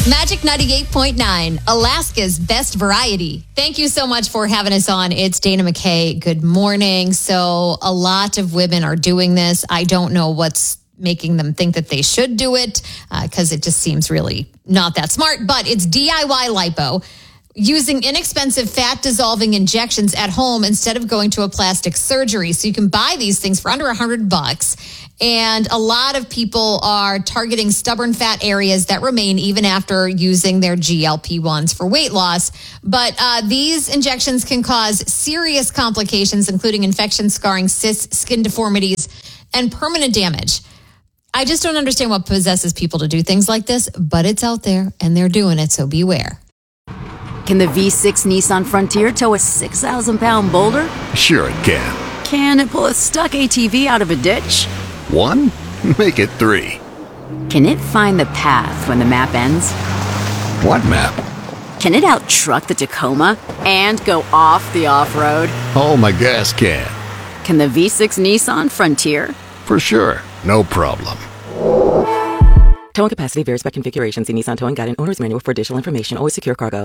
Magic 98.9, Alaska's best variety. Thank you so much for having us on. It's Dana McKay. Good morning. So a lot of women are doing this. I don't know what's making them think that they should do it because it just seems really not that smart. But it's DIY lipo, using inexpensive fat-dissolving injections at home instead of going to a plastic surgery. So you can buy these things for under $100. And a lot of people are targeting stubborn fat areas that remain even after using their GLP-1s for weight loss. But these injections can cause serious complications, including infection, scarring, cysts, skin deformities, and permanent damage. I just don't understand what possesses people to do things like this, but it's out there and they're doing it, so beware. Can the V6 Nissan Frontier tow a 6,000-pound boulder? Sure it can. Can it pull a stuck ATV out of a ditch? 1? Make it 3. Can it find the path when the map ends? What map? Can it out-truck the Tacoma and go off the off-road? Oh, my gas can. Can the V6 Nissan Frontier? For sure. No problem. Towing capacity varies by configuration. See Nissan Towing Guide and Owner's Manual for additional information. Always secure cargo.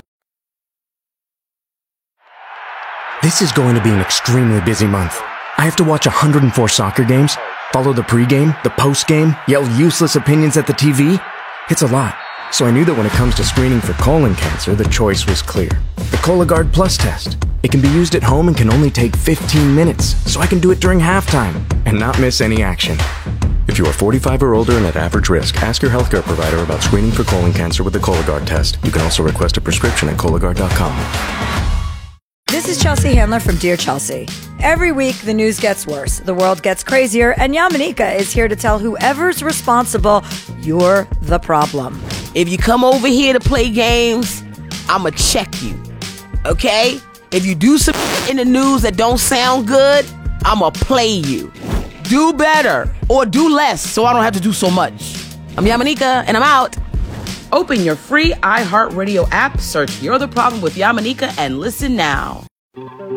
This is going to be an extremely busy month. I have to watch 104 soccer games, follow the pregame, the postgame, yell useless opinions at the TV. It's a lot. So I knew that when it comes to screening for colon cancer, the choice was clear. The Cologuard Plus test. It can be used at home and can only take 15 minutes, so I can do it during halftime and not miss any action. If you are 45 or older and at average risk, ask your healthcare provider about screening for colon cancer with the Cologuard test. You can also request a prescription at Cologuard.com. This is Chelsea Handler from Dear Chelsea. Every week, the news gets worse, the world gets crazier, and Yamanika is here to tell whoever's responsible, you're the problem. If you come over here to play games, I'ma check you, okay? If you do some in the news that don't sound good, I'ma play you. Do better or do less so I don't have to do so much. I'm Yamanika, and I'm out. Open your free iHeartRadio app, search You're the Problem with Yamanika, and listen now.